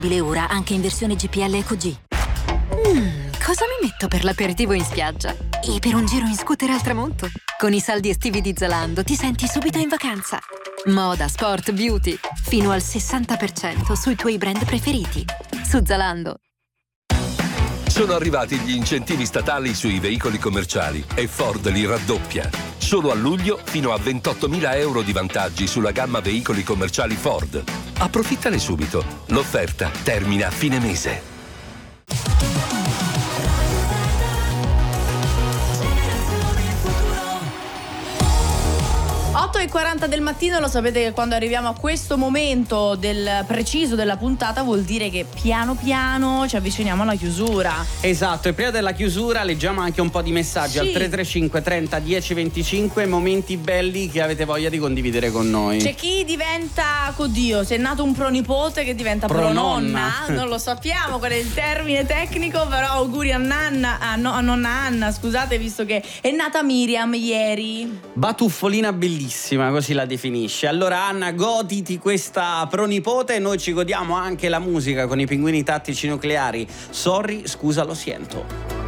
ora anche in versione GPL Eco G. Cosa mi metto per l'aperitivo in spiaggia? E per un giro in scooter al tramonto? Con i saldi estivi di Zalando ti senti subito in vacanza. Moda, sport, beauty, fino al 60% sui tuoi brand preferiti. Su Zalando. Sono arrivati gli incentivi statali sui veicoli commerciali e Ford li raddoppia. Solo a luglio fino a 28.000 euro di vantaggi sulla gamma veicoli commerciali Ford. Approfittane subito. L'offerta termina a fine mese. 8:40 del mattino, lo sapete che quando arriviamo a questo momento del preciso della puntata vuol dire che piano piano ci avviciniamo alla chiusura. Esatto, e prima della chiusura leggiamo anche un po' di messaggi al 335 30 10 25, momenti belli che avete voglia di condividere con noi. C'è chi diventa, oddio, se è nato un pronipote che diventa prononna, non lo sappiamo qual è il termine tecnico, però auguri a nonna Anna, scusate, visto che è nata Miriam ieri. Batuffolina bellissima, così la definisce. Allora Anna, goditi questa pronipote, noi ci godiamo anche la musica con i Pinguini Tattici Nucleari. Sorry, scusa, lo siento.